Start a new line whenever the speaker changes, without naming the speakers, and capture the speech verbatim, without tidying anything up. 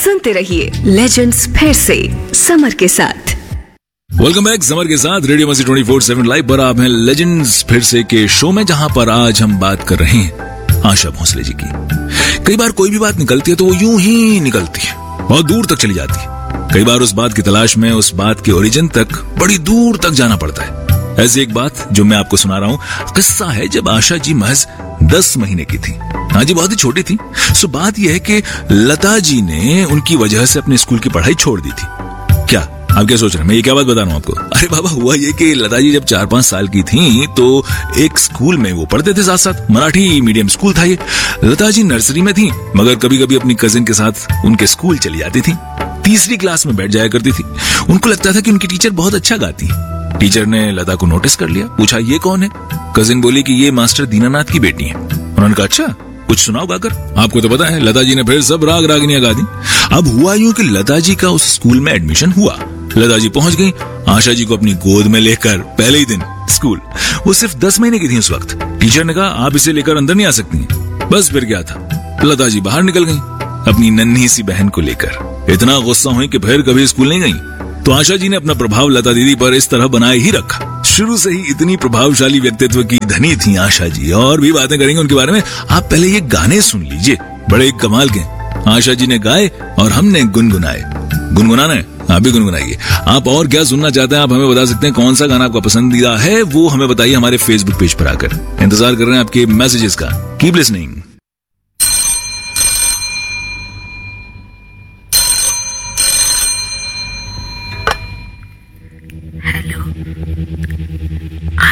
सुनते रहिए लेजेंड्स फिर से समर के साथ।
वेलकम बैक समर के साथ रेडियो मस्ती ट्वेंटी फोर सेवन लाइव पर आप हैं लेजेंड्स फिर से के शो में, जहां पर आज हम बात कर रहे हैं आशा भोसले जी की। कई बार कोई भी बात निकलती है तो वो यूं ही निकलती है, बहुत दूर तक चली जाती है। कई बार उस बात की तलाश में उस बात के ओरिजिन तक बड़ी दूर तक जाना पड़ता है। ऐसी एक बात जो मैं आपको सुना रहा हूँ, किस्सा है जब आशा जी महज दस महीने की थी। हाँ जी, बहुत ही छोटी थी। सो बात यह है कि लता जी ने उनकी वजह से अपने स्कूल की पढ़ाई छोड़ दी थी। क्या आप क्या सोच रहे हैं, मैं ये क्या बात बता रहा हूँ आपको? अरे बाबा, हुआ ये कि लता जी जब चार पांच साल की थी तो एक स्कूल में वो पढ़ते थे साथ साथ, मराठी मीडियम स्कूल था ये। लता जी नर्सरी में थी, मगर कभी कभी अपनी कजिन के साथ उनके स्कूल चली जाती थी। तीसरी क्लास में बैठ जाया करती थी। उनको लगता था कि उनकी टीचर बहुत अच्छा गाती है। टीचर ने लता को नोटिस कर लिया, पूछा ये कौन है? कजिन बोली कि ये मास्टर दीनानाथ की बेटी है। उन्होंने कहा अच्छा, कुछ सुनाओ गाकर। आपको तो पता है, लता जी ने फिर सब राग रागनियां गा दी। अब हुआ यूं कि लता जी का उस स्कूल में एडमिशन हुआ। लता जी पहुंच गई आशा जी को अपनी गोद में लेकर पहले ही दिन स्कूल। वो सिर्फ दस महीने की थी उस वक्त। टीचर ने कहा आप इसे लेकर अंदर नहीं आ सकती। बस फिर क्या था, लता जी बाहर निकल गई अपनी नन्ही सी बहन को लेकर। इतना गुस्सा हुई कि फिर कभी स्कूल नहीं गई। तो आशा जी ने अपना प्रभाव लता दीदी पर इस तरह बनाए ही रखा। शुरू से ही इतनी प्रभावशाली व्यक्तित्व की धनी थी आशा जी, और भी बातें करेंगे उनके बारे में। आप पहले ये गाने सुन लीजिए, बड़े कमाल के। आशा जी ने गाए और हमने गुनगुनाए। गुनगुनाना है, आप भी गुनगुनाइए। आप और क्या सुनना चाहते हैं आप हमें बता सकते हैं। कौन सा गाना आपका पसंदीदा है वो हमें बताइए हमारे फेसबुक पेज पर आकर। इंतजार कर रहे हैं आपके मैसेजेस का। Keep listening.